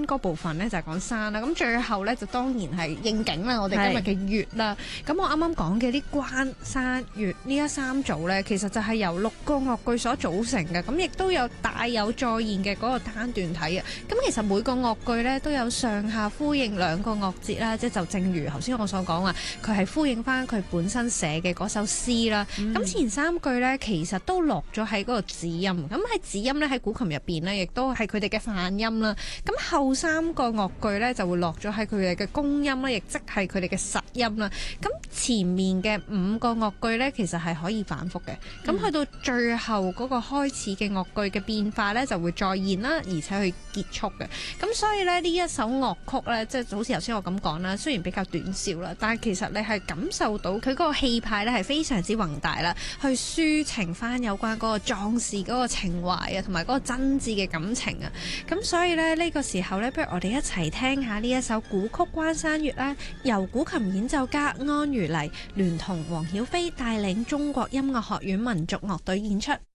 關嗰部分咧就係講山啦，咁最後咧就當然係應景啦，我哋今日嘅月啦。咁我啱啱講嘅啲關、山、月呢一三組咧，其實就係由6個樂句所組成嘅，咁亦都有帶有再現嘅嗰個單段體啊。咁其實每個樂句咧都有上下呼應2個樂節啦，即係就正如頭先我所講話，佢係呼應翻佢本身寫嘅嗰首詩啦。咁前3句咧其實都落咗喺嗰個子音，咁喺子音咧喺古琴入邊咧，亦都係佢哋嘅泛音啦。咁後3個樂句咧就會落咗喺佢哋嘅公音啦，亦即係佢哋嘅實音啦。咁前面嘅5個樂句咧，其實係可以反覆嘅。咁去到最後嗰個開始嘅樂句嘅變化咧，就會再現啦，而且去結束嘅。咁所以咧呢一首樂曲咧，即係好似頭先我咁講啦，雖然比較短小啦，但係其實你係感受到佢嗰個氣派咧係非常之宏大啦，去抒情翻有關嗰個壯士嗰個情懷啊，同埋嗰個真摯嘅感情啊。咁所以咧呢個時候咧，不如我哋一齊聽下呢一首古曲《關山月》啦，由古琴演奏家安如麗聯同黃曉飛帶領中國音樂學院民族樂隊演出。